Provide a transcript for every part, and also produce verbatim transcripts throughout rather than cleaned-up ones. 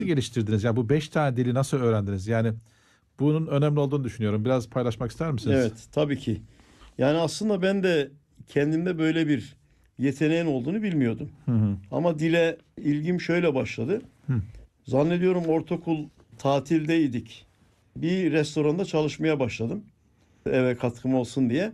geliştirdiniz? Yani bu beş tane dili nasıl öğrendiniz? Yani bunun önemli olduğunu düşünüyorum. Biraz paylaşmak ister misiniz? Evet, tabii ki. Yani aslında ben de kendimde böyle bir yeteneğin olduğunu bilmiyordum. Hı hı. Ama dile ilgim şöyle başladı. Hı. Zannediyorum ortaokul tatildeydik. Bir restoranda çalışmaya başladım. Eve katkım olsun diye.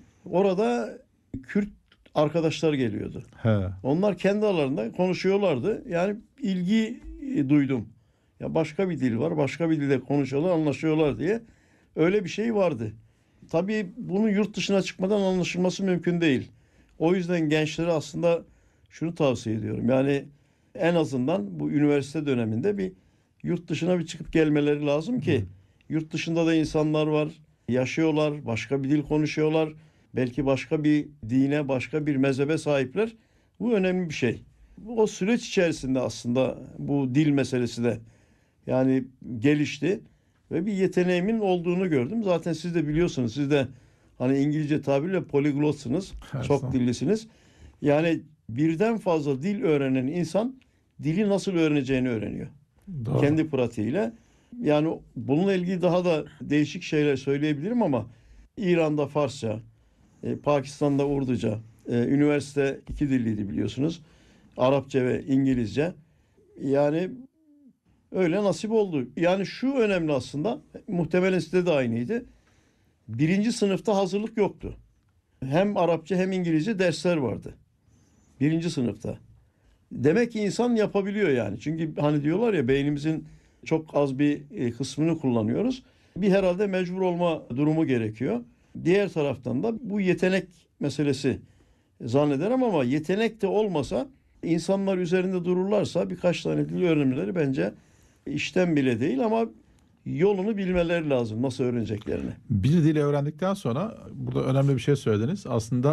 Orada Kürt arkadaşlar geliyordu. He. Onlar kendi aralarında konuşuyorlardı. Yani ilgi e, duydum. Ya başka bir dil var, başka bir dilde konuşuyorlar, anlaşıyorlar diye. Öyle bir şey vardı. Tabii bunun yurt dışına çıkmadan anlaşılması mümkün değil. O yüzden gençlere aslında şunu tavsiye ediyorum. Yani en azından bu üniversite döneminde bir yurt dışına bir çıkıp gelmeleri lazım ki yurt dışında da insanlar var, yaşıyorlar, başka bir dil konuşuyorlar. Belki başka bir dine, başka bir mezhebe sahipler. Bu önemli bir şey. O süreç içerisinde aslında bu dil meselesi de yani gelişti ve bir yeteneğimin olduğunu gördüm. Zaten siz de biliyorsunuz. Siz de hani İngilizce tabirle poliglotsunuz. Çok dillisiniz. Yani birden fazla dil öğrenen insan dili nasıl öğreneceğini öğreniyor. Doğru. Kendi pratiğiyle. Yani bununla ilgili daha da değişik şeyler söyleyebilirim ama İran'da Farsça, e, Pakistan'da Urduca, e, üniversite iki dilliydi biliyorsunuz. Arapça ve İngilizce. Yani öyle nasip oldu. Yani şu önemli aslında, muhtemelen sizde de aynıydı. Birinci sınıfta hazırlık yoktu. Hem Arapça hem İngilizce dersler vardı. Birinci sınıfta. Demek ki insan yapabiliyor yani. Çünkü hani diyorlar ya beynimizin çok az bir e, kısmını kullanıyoruz. Bir herhalde mecbur olma durumu gerekiyor. Diğer taraftan da bu yetenek meselesi zannederim ama yetenek de olmasa insanlar üzerinde dururlarsa birkaç tane dil öğrenmeleri bence işten bile değil ama yolunu bilmeleri lazım nasıl öğreneceklerini. Bir dili öğrendikten sonra burada önemli bir şey söylediniz. Aslında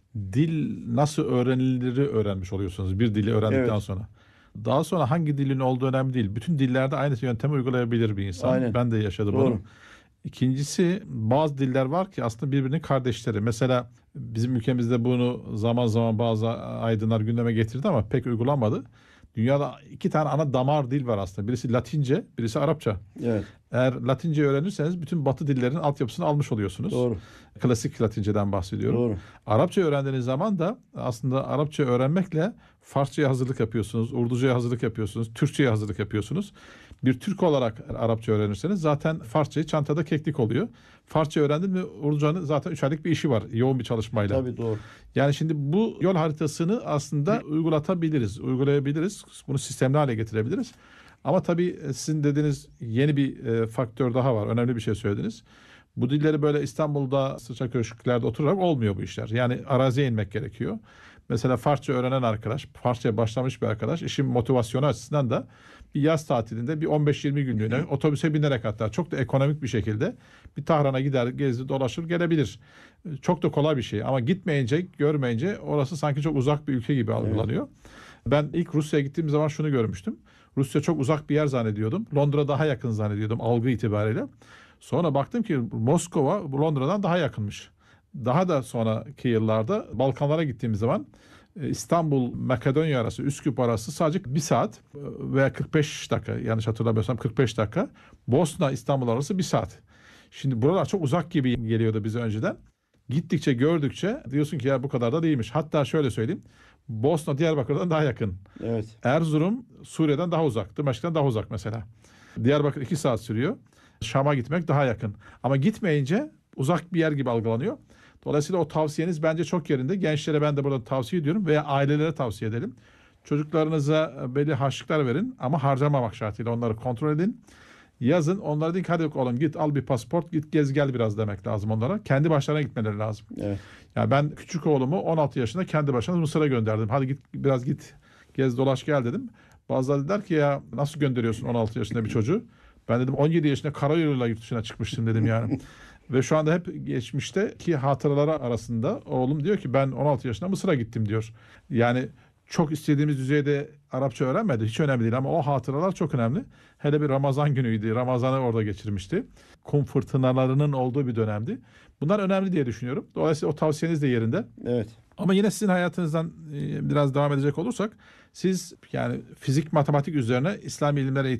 dil nasıl öğreniliri öğrenmiş oluyorsunuz bir dili öğrendikten Evet. sonra. Daha sonra hangi dilin olduğu önemli değil. Bütün dillerde aynı yöntemi uygulayabilir bir insan. Aynen. Ben de yaşadım Doğru. onu. İkincisi bazı diller var ki aslında birbirinin kardeşleri. Mesela bizim ülkemizde bunu zaman zaman bazı aydınlar gündeme getirdi ama pek uygulanmadı. Dünyada iki tane ana damar dil var aslında. Birisi Latince, birisi Arapça. Evet. Eğer Latince öğrenirseniz bütün Batı dillerinin altyapısını almış oluyorsunuz. Doğru. Klasik Latinceden bahsediyorum. Doğru. Arapça öğrendiğiniz zaman da aslında Arapça öğrenmekle Farsça'ya hazırlık yapıyorsunuz, Urduca'ya hazırlık yapıyorsunuz, Türkçe'ye hazırlık yapıyorsunuz. Bir Türk olarak Arapça öğrenirseniz zaten Farsçayı çantada keklik oluyor. Farsça öğrendin mi Urduca'nın zaten üç aylık bir işi var yoğun bir çalışmayla. Tabii doğru. Yani şimdi bu yol haritasını aslında uygulatabiliriz, uygulayabiliriz. Bunu sistemli hale getirebiliriz. Ama tabii sizin dediğiniz yeni bir e, faktör daha var. Önemli bir şey söylediniz. Bu dilleri böyle İstanbul'da sıçra köşklerde oturarak olmuyor bu işler. Yani araziye inmek gerekiyor. Mesela Farsça öğrenen arkadaş, Farsça'ya başlamış bir arkadaş işin motivasyonu açısından da bir yaz tatilinde bir on beş yirmi günlüğüne otobüse binerek hatta çok da ekonomik bir şekilde bir Tahran'a gider, gezdir, dolaşır gelebilir. Çok da kolay bir şey ama gitmeyince, görmeyince orası sanki çok uzak bir ülke gibi algılanıyor. Evet. Ben ilk Rusya'ya gittiğim zaman şunu görmüştüm. Rusya çok uzak bir yer zannediyordum. Londra daha yakın zannediyordum algı itibariyle. Sonra baktım ki Moskova Londra'dan daha yakınmış. Daha da sonraki yıllarda Balkanlara gittiğimiz zaman İstanbul, Makedonya arası, Üsküp arası sadece bir saat veya kırk beş dakika yanlış hatırlamıyorsam kırk beş dakika. Bosna, İstanbul arası bir saat. Şimdi buralar çok uzak gibi geliyordu bize önceden. Gittikçe gördükçe diyorsun ki ya bu kadar da değilmiş. Hatta şöyle söyleyeyim. Bosna Diyarbakır'dan daha yakın. Evet. Erzurum Suriye'den daha uzak. Dımeşk'ten daha uzak mesela. Diyarbakır iki saat sürüyor. Şam'a gitmek daha yakın. Ama gitmeyince uzak bir yer gibi algılanıyor. Dolayısıyla o tavsiyeniz bence çok yerinde. Gençlere ben de burada tavsiye ediyorum veya ailelere tavsiye edelim. Çocuklarınıza belli harçlıklar verin ama harcamamak şartıyla onları kontrol edin. Yazın onlara deyin ki hadi oğlum git al bir pasaport git gez gel biraz demek lazım onlara. Kendi başlarına gitmeleri lazım. Evet. Yani ben küçük oğlumu on altı yaşında kendi başına Mısır'a gönderdim. Hadi git biraz git gez dolaş gel dedim. Bazıları dediler ki ya nasıl gönderiyorsun on altı yaşında bir çocuğu? Ben dedim on yedi yaşında karayoluyla yurt dışına çıkmıştım dedim yani. Ve şu anda hep geçmişteki hatıraları arasında oğlum diyor ki ben on altı yaşında Mısır'a gittim diyor. Yani çok istediğimiz düzeyde Arapça öğrenmedi. Hiç önemli değil ama o hatıralar çok önemli. Hele bir Ramazan günüydü. Ramazan'ı orada geçirmişti. Kum fırtınalarının olduğu bir dönemdi. Bunlar önemli diye düşünüyorum. Dolayısıyla o tavsiyeniz de yerinde. Evet. Ama yine sizin hayatınızdan e, biraz devam edecek olursak siz yani fizik matematik üzerine İslami ilimler eğitimi